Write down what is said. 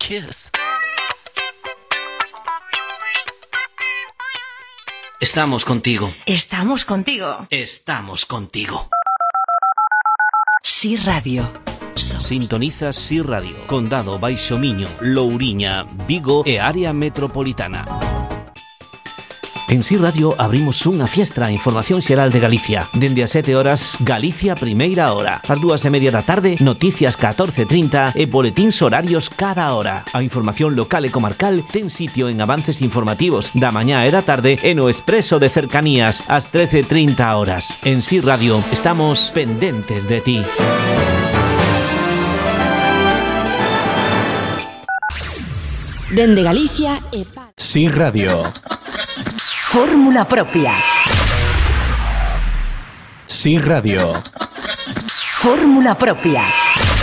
Kiss. Estamos contigo. Estamos contigo. Estamos contigo. Sí Radio. Sintonizas Sí Radio, Condado Baixo Miño, Louriña, Vigo e área metropolitana. En Sí Radio abrimos unha fiestra a información xeral de Galicia. Dende as 7 horas, Galicia Primeira Hora. Ás 2:30 da tarde, noticias 14:30 e boletíns horarios cada hora. A información local e comarcal ten sitio en avances informativos da mañá e da tarde e no Expreso de Cercanías ás 13:30 horas. En Sí Radio estamos pendentes de ti. Dende Galicia e Sí Radio. Fórmula propia. Sí Radio. Fórmula propia.